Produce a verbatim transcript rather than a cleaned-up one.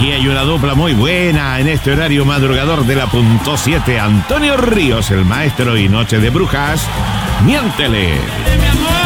Aquí hay una dupla muy buena en este horario madrugador de la punto siete. Antonio Ríos, el maestro, y Noche de Brujas, Miéntele. Mi amor.